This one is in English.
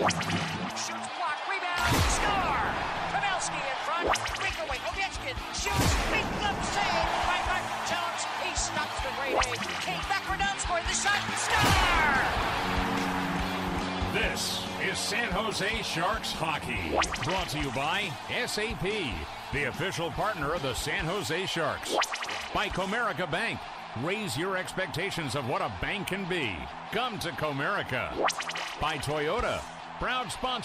Shoots, block, rebound, score! Pavelski in front, breakaway, Ovechkin shoots, big glove save by Martin Jones. He stops the great A. Came backward down, scored the shot, score! This is San Jose Sharks hockey. Brought to you by SAP, the official partner of the San Jose Sharks. By Comerica Bank. Raise your expectations of what a bank can be. Come to Comerica. By Toyota. Proud sponsor